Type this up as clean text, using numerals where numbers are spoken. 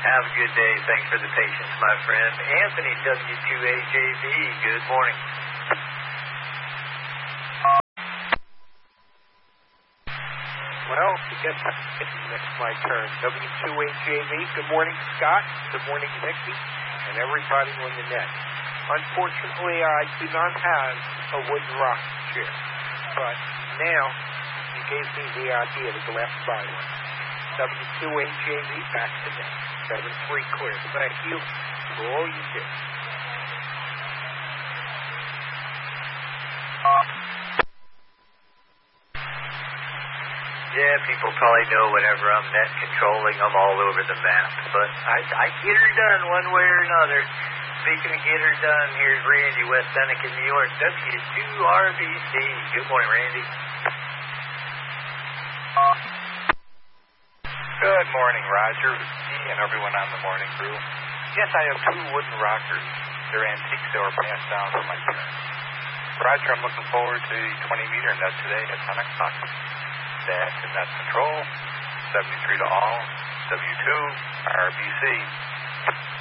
Have a good day. Thanks for the patience, my friend. Anthony, W2HAV, good morning. Well, I guess it's my turn. W2HAV, good morning, Scott. Good morning, Nikki, and everybody on the net. Unfortunately, I do not have a wooden rocking chair, but now you gave me the idea to go out and buy one. W2HAV, back to net. 7-3 clear. Thank you for all you did. Yeah, people probably know whenever I'm net controlling, I'm all over the map. But I get her done one way or another. Speaking of get her done, here's Randy, West Seneca, New York, W2RBC. Good morning, Randy. Good morning, Roger, and everyone on the morning crew. Yes, I have 2 wooden rockers. They're antiques that were passed down from my parents. Roger, I'm looking forward to the 20-meter net today at 10 o'clock. That's in net control, 73 to all, W2, RBC.